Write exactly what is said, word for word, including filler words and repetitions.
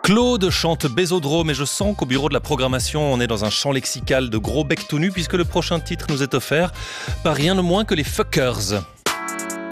Claude chante Bésodrome et je sens qu'au bureau de la programmation, on est dans un champ lexical de gros bec tout nu puisque le prochain titre nous est offert par rien de moins que les Fuckers.